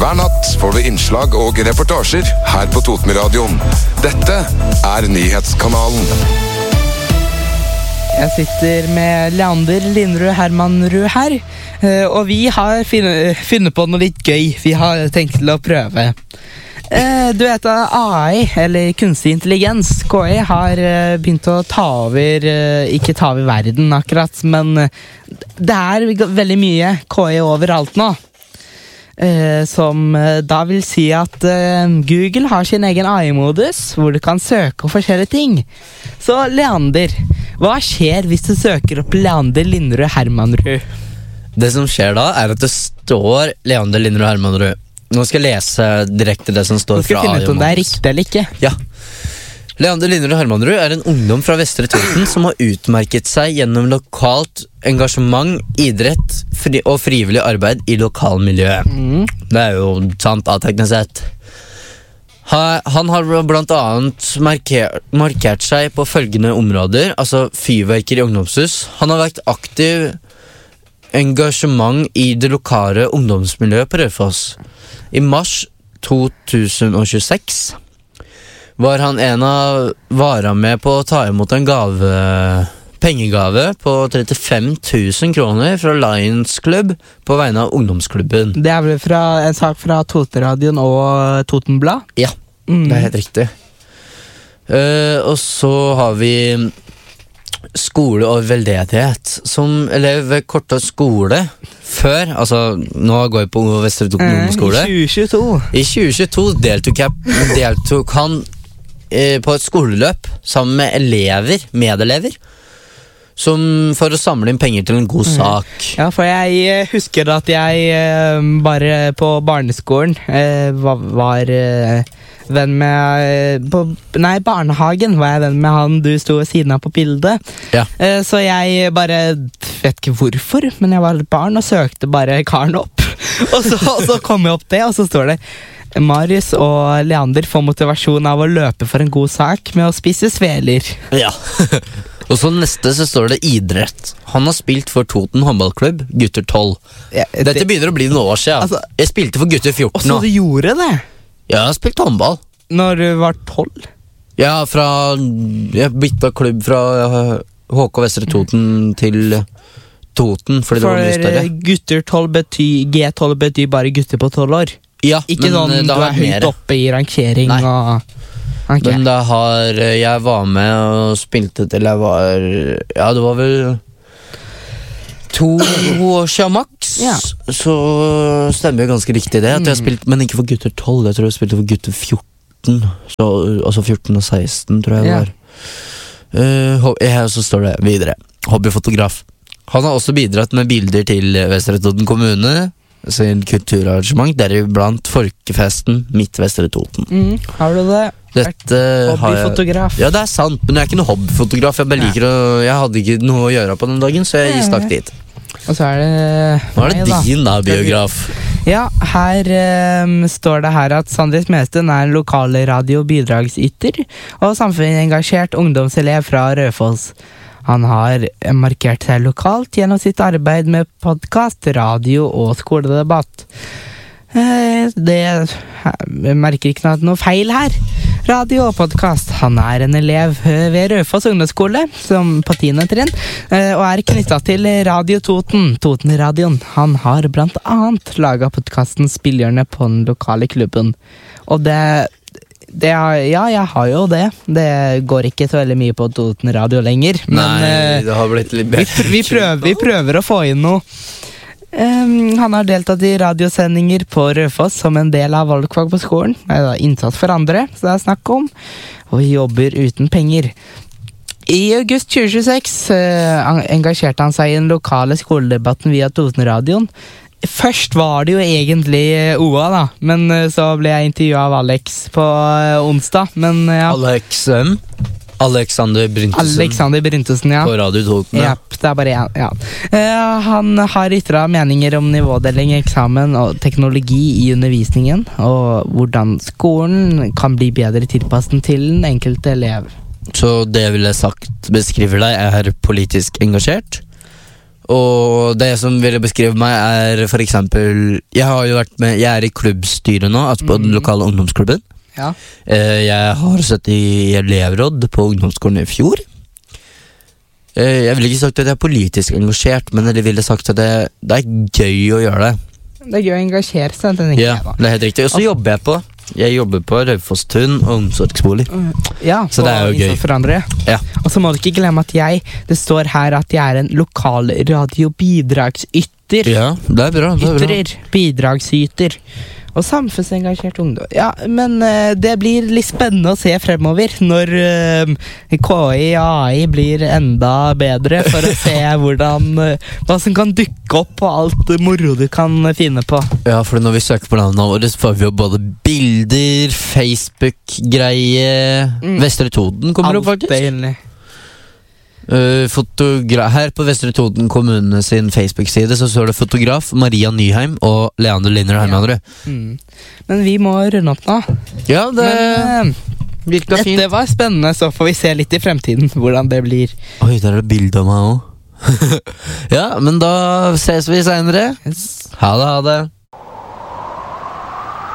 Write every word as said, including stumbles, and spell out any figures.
Hver natt får du innslag og reportasjer her på Totenradioen. Dette er Nyhetskanalen. Jeg sitter med Leander Linderud Hermanrud her, og vi har funnet på noe litt gøy. Vi har tenkt til å prøve. Du vet at A I, eller kunstig intelligens, K I, har begynt å ta over, ikke ta over verden akkurat, men det er veldig mye K I overalt nå. Uh, som uh, da vil si at uh, Google har sin egen A I-modus hvor du kan søke om forskjellige ting. Så Leander, hva skjer hvis du søker opp Leander Linderud Hermanrud? Det som skjer da er at det står Leander Linderud Hermanrud. Nå skal jeg lese direkte det som står fra A I-modus. Nå skal jeg finne ut om det er riktig eller ikke. Ja. Leander Linderud Hermanrud er en ungdom fra Vestre Toten som har utmerket seg gjennom lokalt engasjement, idrett fri og frivillig arbeid i lokalmiljøet. Mm. Det er jo sant av teknisk sett. Han har blant annet markert, markert seg på følgende områder, altså fyrverker i ungdomshus. Han har vært aktiv engasjement i det lokale ungdomsmiljøet på Raufoss. I mars to tusen og tjueseks var han en av vara med på å ta imot en gave, pengegave på trettifem tusen kroner fra Lions Club på vegne av ungdomsklubben. Det er vel fra, en sak fra Totenradioen og Totenblad? Ja, mm. Det er helt riktig. Uh, og så har vi skole og veldedighet. Som elev ved Korta skole før, altså nå går jeg på Vestre Toten ungdomsskole. I tjue tjueto. I tjue tjueto deltok, jeg, deltok han på et skoleløp sammen med elever, medelever, som for å samle inn penger til en god sak. Ja, for jeg husker at jeg bare på barneskolen var venn med på, nei, barnehagen var jeg venn med han du sto ved siden av på bildet. Ja. Så jeg bare vet ikke hvorfor, men jeg var et barn og søkte bare karen opp. og, så, og så kom jeg opp det, og så står det Marius og Leander får motivasjon av å løpe for en god sak med å spise sveler. Ja. Og så neste så står det idrett. Han har spilt for Toten håndballklubb, gutter tolv. Ja, det, Dette begynner å bli noen år siden. Altså, jeg spilte for gutter fjorten nå. Og så du gjorde det? Ja, jeg har spilt håndball. Når du var tolv? Ja, fra jeg bytta klubb fra H K Vestre Toten til Toten, fordi for det var mye større. Gutter tolv betyr, G tolv betyr bare gutter på tolv år. Ja, ikke men sånn du er høyt mer oppe i rangering. Og, okay. Men da har jeg var med og spilte til jeg var, ja, det var vel to år siden maks. Ja. Så stemmer jo ganske riktig det at jeg har spilt, men ikke for gutter tolv. Jeg tror jeg spilte for gutter fjorten, så, altså fjorten og seksten tror jeg det var. uh, Her så står det videre hobbyfotograf. Han har også bidratt med bilder til Vestre Toten kommune sin kulturarrangement, deriblant Folkefesten midt Vestre Toten. Mm, har du det? Dette hobbyfotograf? Jeg, ja, det er sant, men jeg er ikke noe hobbyfotograf. Jeg bare liker å, jeg hadde ikke noe å gjøre på den dagen, så jeg stakk dit. Og så er det Nå er det nei, din da, biograf. Ja, her um, står det her at Sandris Mesten er en lokale radio-bidragsyter og samfunnsengasjert ungdomselev fra Raufoss. Han har markert seg lokalt gjennom sitt arbeid med podcast, radio og skoledebatt. Det jeg merker ikke noe feil her. Radio og podcast. Han er en elev ved Raufoss ungdomsskole som på tiende trinn og er knyttet til Radio Toten, Totenradioen. Han har blant annet laget podcasten Spillerne på den lokale klubben. Og det Det er, ja, jeg har jo det. Det går ikke så veldig mye på Toten radio lenger. Men Nei, det har blitt litt bedre. Vi, vi, prøver, vi prøver å få inn noe. Um, han har deltatt i radiosendinger på Raufoss som en del av valgfag på skolen. Det er innsats for andre, så det er snakk om. Og jobber uten penger. I august tjue tjueseks uh, engasjerte han seg i den lokale skoledebatten via Totenradioen. Først var det jo egentlig O A da, men så ble jeg intervjuet av Alex på onsdag, men ja. Alex um, Alexander Bryntesen. Alexander Bryntesen, ja. På Radio Toten, ja. Yep, det er bare en, ja. Uh, han har ytret meninger om nivådeling, eksamen og teknologi i undervisningen, og hvordan skolen kan bli bedre tilpasset til den enkelte elev. Så det vil jeg sagt beskriver deg er politisk engasjert, Og det som ville beskrive meg er for eksempel Jeg har jo vært med Jeg er i klubbstyret nå, altså på den lokale ungdomsklubben. Ja. Eh, Jeg har sett i elevråd på ungdomsskolen i fjor. Eh, Jeg ville ikke sagt at jeg er politisk engasjert, men jeg ville sagt at det, det er gøy å gjøre det. Det er gøy å engasjere seg, tenker Ja, jeg da. det er helt riktig. Og så jobber jeg på Jeg jobber på Raufoss-tun og omsorgsbolig. Ja, Så det er jo gøy. Innsats for andre. Ja. Og så må du ikke glemme at jeg Det står her at jeg er en lokal radiobidragsyter. Ja, det er bra, det er bra. Ytrer, bidragsyter og samfunnsengasjert ungdom. Ja, men eh, det blir litt spennende å se fremover når eh, K I og A I blir enda bedre, for å se hvordan eh, hva som kan dukke opp på alt moro du kan finne på. Ja, for når vi søker på navnene våre, så får vi jo både bilder, Facebook-greie Mm. Vestre Toten kommer opp, Alt faktisk. deilig. Uh, fotogra- Her på Vestre Toten kommune sin Facebook-side så står det fotograf Maria Nyheim og Leander Linner Hermanrud. Mm. Men vi må runde opp nå. Ja, det Men, virka eh, fint. dette var spennende, så får vi se litt i fremtiden hvordan det blir. Oi, der er det bilde av meg òg. Ja, men da ses vi seinere. Yes. Ha det, ha det.